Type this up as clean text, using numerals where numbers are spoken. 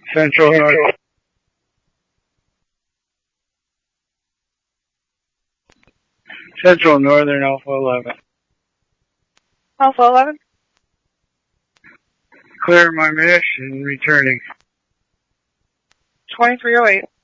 Central North. Central Northern Alpha 11. Alpha 11? Clear my mission, returning. 2308.